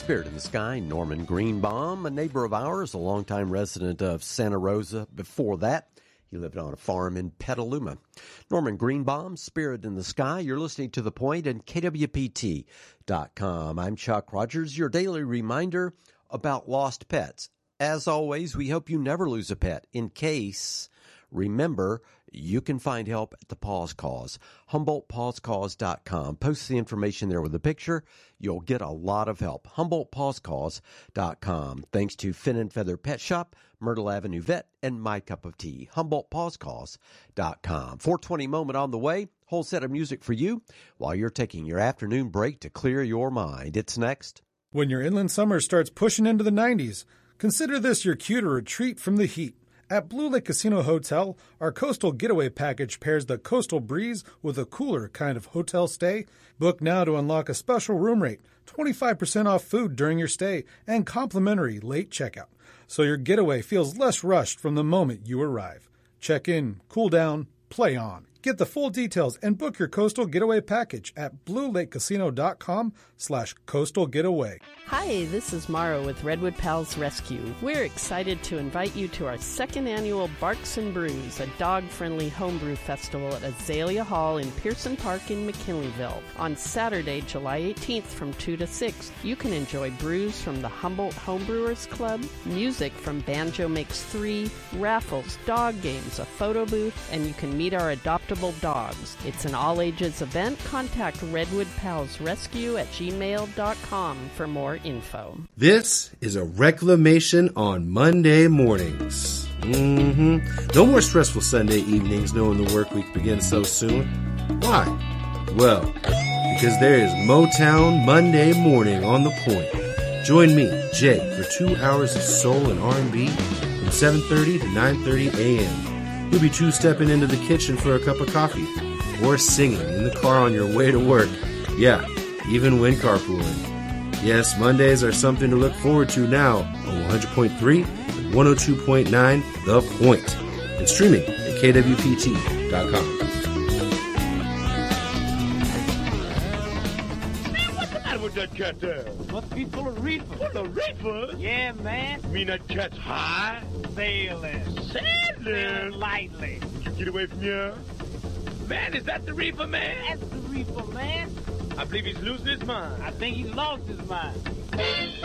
Spirit in the Sky, Norman Greenbaum, a neighbor of ours, a longtime resident of Santa Rosa. Before that, he lived on a farm in Petaluma. Norman Greenbaum, Spirit in the Sky. You're listening to The Point and KWPT.com. I'm Chuck Rogers, your daily reminder about lost pets. As always, we hope you never lose a pet. In case, remember, you can find help at the Paws Cause, HumboldtPawsCause.com. Post the information there with a picture. You'll get a lot of help. HumboldtPawsCause.com. Thanks to Fin and Feather Pet Shop, Myrtle Avenue Vet, and My Cup of Tea. HumboldtPawsCause.com. 420 moment on the way. Whole set of music for you while you're taking your afternoon break to clear your mind. It's next. When your inland summer starts pushing into the 90s, consider this your cue to retreat from the heat. At Blue Lake Casino Hotel, our Coastal Getaway Package pairs the coastal breeze with a cooler kind of hotel stay. Book now to unlock a special room rate, 25% off food during your stay, and complimentary late checkout, so your getaway feels less rushed from the moment you arrive. Check in, cool down, play on. Get the full details and book your Coastal Getaway Package at BlueLakeCasino.com/Coastal Getaway. Hi, this is Mara with Redwood Pals Rescue. We're excited to invite you to our second annual Barks and Brews, a dog-friendly homebrew festival at Azalea Hall in Pearson Park in McKinleyville. On Saturday, July 18th from 2 to 6, you can enjoy brews from the Humboldt Homebrewers Club, music from Banjo Makes 3, raffles, dog games, a photo booth, and you can meet our adoptable dogs. It's an all-ages event. Contact Redwood Pals Rescue at gmail.com for more info. This is a reclamation on Monday mornings. No more stressful Sunday evenings knowing the work week begins so soon. Why? Well, because there is Motown Monday morning on the Point. Join me, Jay, for 2 hours of soul and R&B from 7:30 to 9:30 a.m. You'll be two-stepping into the kitchen for a cup of coffee, or singing in the car on your way to work. Yeah, even when carpooling. Yes, Mondays are something to look forward to now on 100.3 and 102.9 The Point, and streaming at KWPT.com. What's that cat there? Must be full of reefers. Full of reefers? Yeah, man. You mean that cat's high? Sailing. Sailing? Lightly. Would you get away from here? Man, is that the reefer, man? That's the reefer, man. I believe he's losing his mind. I think he's lost his mind.